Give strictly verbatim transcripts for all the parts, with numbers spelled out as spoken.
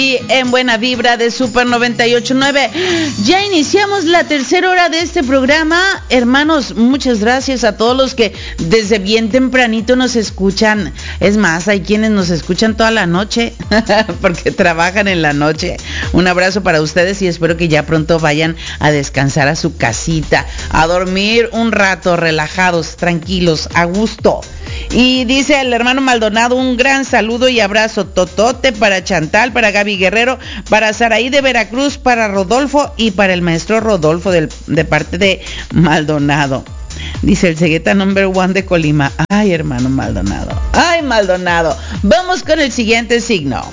En Buena Vibra de Super noventa y ocho punto nueve. Ya iniciamos la tercera hora de este programa. Hermanos, muchas gracias a todos los que desde bien tempranito nos escuchan. Es más, hay quienes nos escuchan toda la noche porque trabajan en la noche. Un abrazo para ustedes y espero que ya pronto vayan a descansar a su casita, a dormir un rato, relajados, tranquilos, a gusto. Y dice el hermano Maldonado, un gran saludo y abrazo totote para Chantal, para Gaby Guerrero, para Saraí de Veracruz, para Rodolfo y para el maestro Rodolfo del, de parte de Maldonado. Dice el cegueta number one de Colima. Ay, hermano Maldonado. Ay, Maldonado. Vamos con el siguiente signo.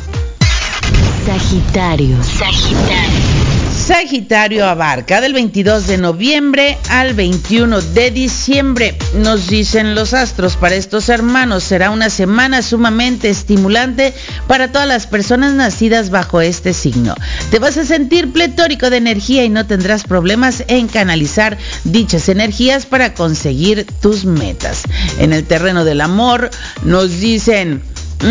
Sagitario. Sagitario. Sagitario abarca del veintidós de noviembre al veintiuno de diciembre. Nos dicen los astros, para estos hermanos será una semana sumamente estimulante para todas las personas nacidas bajo este signo. Te vas a sentir pletórico de energía y no tendrás problemas en canalizar dichas energías para conseguir tus metas. En el terreno del amor nos dicen...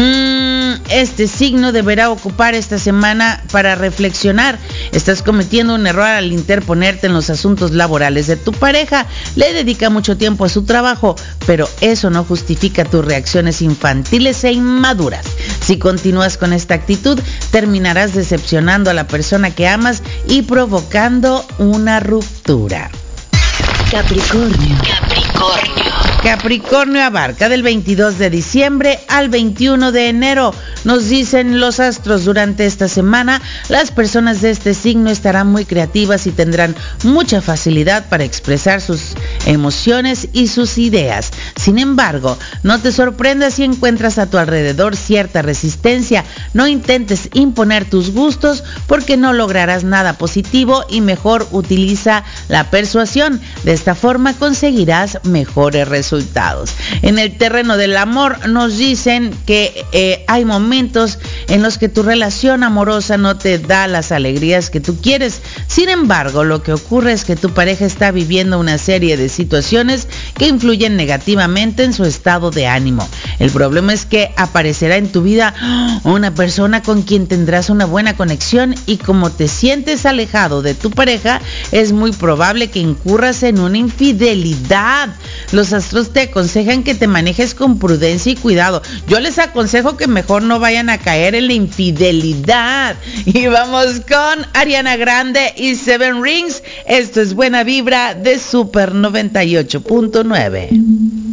Mm, este signo deberá ocupar esta semana para reflexionar. Estás cometiendo un error al interponerte en los asuntos laborales de tu pareja. Le dedica mucho tiempo a su trabajo, pero eso no justifica tus reacciones infantiles e inmaduras. Si continúas con esta actitud, terminarás decepcionando a la persona que amas y provocando una ruptura. Capricornio. Capricornio. Capricornio abarca del veintidós de diciembre al veintiuno de enero. Nos dicen los astros, durante esta semana las personas de este signo estarán muy creativas y tendrán mucha facilidad para expresar sus emociones y sus ideas. Sin embargo, no te sorprendas si encuentras a tu alrededor cierta resistencia. No intentes imponer tus gustos porque no lograrás nada positivo y mejor utiliza la persuasión. De esta forma conseguirás mejores resultados. En el terreno del amor nos dicen que eh, hay momentos en los que tu relación amorosa no te da las alegrías que tú quieres. Sin embargo, lo que ocurre es que tu pareja está viviendo una serie de situaciones que influyen negativamente en su estado de ánimo. El problema es que aparecerá en tu vida una persona con quien tendrás una buena conexión y como te sientes alejado de tu pareja, es muy probable que incurras en una infidelidad. Los astros te aconsejan que te manejes con prudencia y cuidado. Yo les aconsejo que mejor no vayan a caer en la infidelidad. Y vamos con Ariana Grande y Seven Rings. Esto es Buena Vibra de Super noventa y ocho punto nueve.